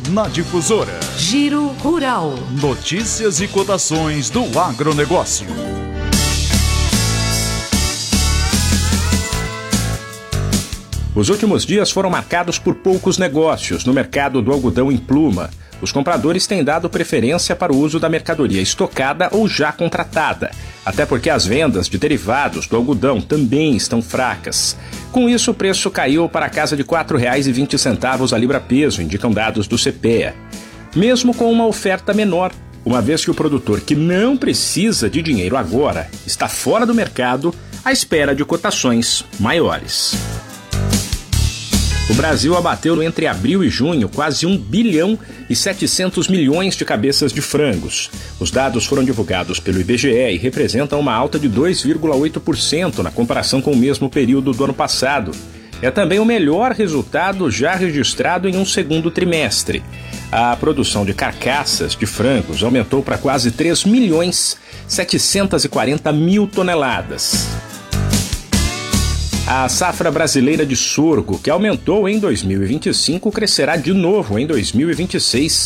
na Difusora. Giro Rural. Notícias e cotações do agronegócio. Os últimos dias foram marcados por poucos negócios no mercado do algodão em pluma. Os compradores têm dado preferência para o uso da mercadoria estocada ou já contratada, até porque as vendas de derivados do algodão também estão fracas. Com isso, o preço caiu para a casa de R$ 4,20 a libra-peso, indicam dados do CPEA. Mesmo com uma oferta menor, uma vez que o produtor que não precisa de dinheiro agora está fora do mercado à espera de cotações maiores. O Brasil abateu entre abril e junho quase 1 bilhão e 700 milhões de cabeças de frangos. Os dados foram divulgados pelo IBGE e representam uma alta de 2,8% na comparação com o mesmo período do ano passado. É também o melhor resultado já registrado em um segundo trimestre. A produção de carcaças de frangos aumentou para quase 3 milhões 740 mil toneladas. A safra brasileira de sorgo, que aumentou em 2025, crescerá de novo em 2026,